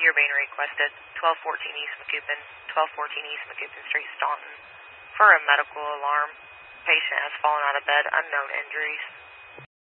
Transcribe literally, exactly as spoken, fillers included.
you're being requested. twelve fourteen East Macoupin, twelve fourteen East Macoupin Street, Staunton. For a medical alarm. Patient has fallen out of bed, unknown injuries.